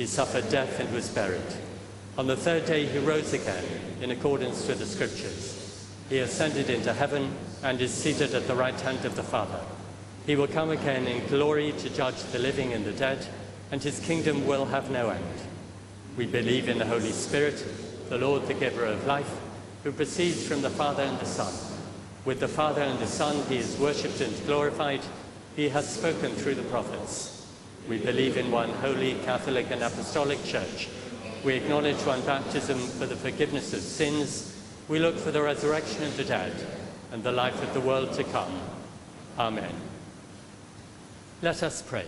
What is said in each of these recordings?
He suffered death and was buried. On the third day he rose again, in accordance with the Scriptures. He ascended into heaven and is seated at the right hand of the Father. He will come again in glory to judge the living and the dead, and his kingdom will have no end. We believe in the Holy Spirit, the Lord, the giver of life, who proceeds from the Father and the Son. With the Father and the Son he is worshipped and glorified. He has spoken through the prophets. We believe in one holy, Catholic and Apostolic Church. We acknowledge one baptism for the forgiveness of sins. We look for the resurrection of the dead and the life of the world to come. Amen. Let us pray.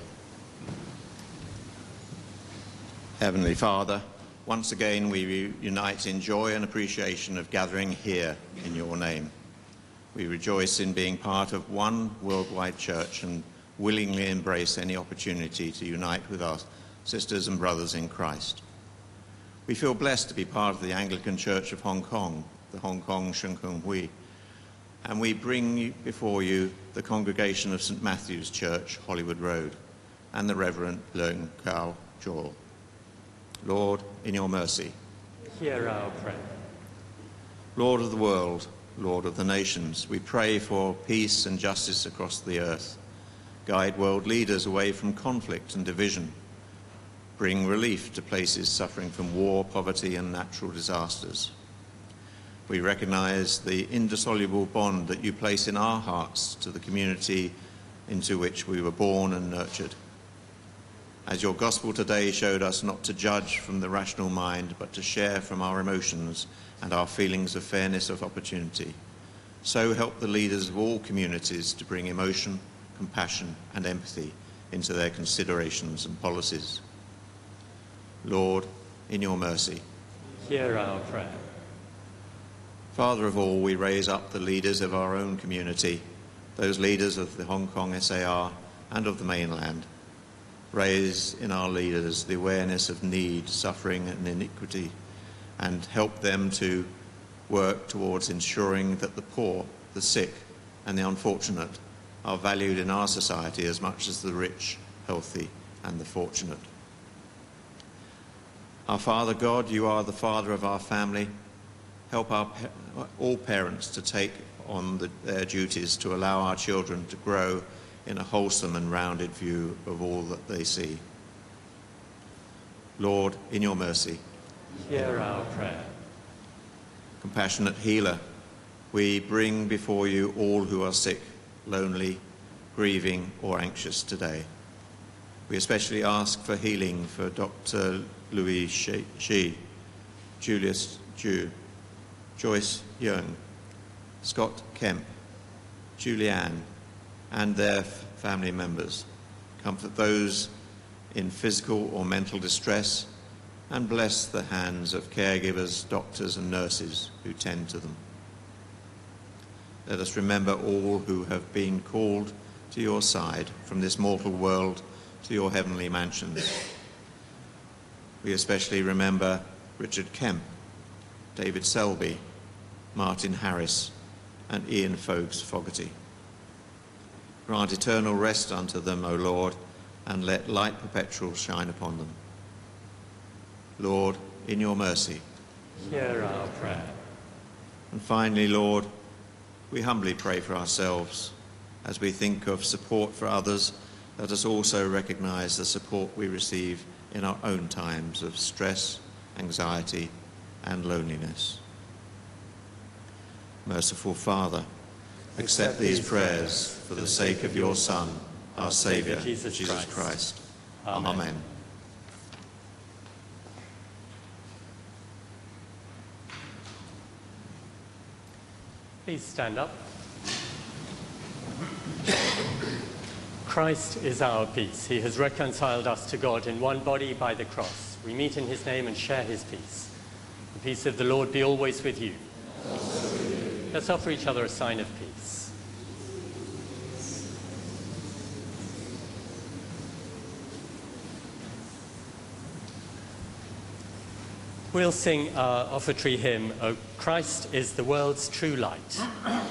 Heavenly Father, once again we unite in joy and appreciation of gathering here in your name. We rejoice in being part of one worldwide church and willingly embrace any opportunity to unite with our sisters and brothers in Christ. We feel blessed to be part of the Anglican Church of Hong Kong, the Hong Kong Sheng Kung Hui, and we bring before you the congregation of St. Matthew's Church, Hollywood Road, and the Reverend Leung Kao Joel. Lord, in your mercy, hear our prayer. Lord of the world, Lord of the nations, we pray for peace and justice across the earth. Guide world leaders away from conflict and division. Bring relief to places suffering from war, poverty and natural disasters. We recognize the indissoluble bond that you place in our hearts to the community into which we were born and nurtured. As your gospel today showed us not to judge from the rational mind, but to share from our emotions and our feelings of fairness of opportunity, so help the leaders of all communities to bring emotion, compassion and empathy into their considerations and policies. Lord, in your mercy, hear our prayer. Father of all, we raise up the leaders of our own community, those leaders of the Hong Kong SAR and of the mainland. Raise in our leaders the awareness of need, suffering and iniquity, and help them to work towards ensuring that the poor, the sick and the unfortunate are valued in our society as much as the rich, healthy and the fortunate. Our Father God, you are the Father of our family. Help all parents to take on their duties to allow our children to grow in a wholesome and rounded view of all that they see. Lord, in your mercy, hear our prayer. Compassionate healer, we bring before you all who are sick, lonely, grieving or anxious today. We especially ask for healing for Dr. Louis Shi, Julius Ju, Joyce Young, Scott Kemp, Julianne and their family members. Comfort those in physical or mental distress and bless the hands of caregivers, doctors and nurses who tend to them. Let us remember all who have been called to your side from this mortal world to your heavenly mansions. We especially remember Richard Kemp, David Selby, Martin Harris and Ian Foakes Fogarty. Grant eternal rest unto them, O Lord, and let light perpetual shine upon them. Lord, in your mercy, hear our prayer. And finally, Lord, we humbly pray for ourselves. As we think of support for others, let us also recognize the support we receive in our own times of stress, anxiety, and loneliness. Merciful Father, accept these prayers for the sake of your Son, our Saviour, Jesus Christ. Amen. Please stand up. Christ is our peace. He has reconciled us to God in one body by the cross. We meet in his name and share his peace. The peace of the Lord be always with you. Let's offer each other a sign of peace. We'll sing our offertory hymn, O Christ is the world's true light.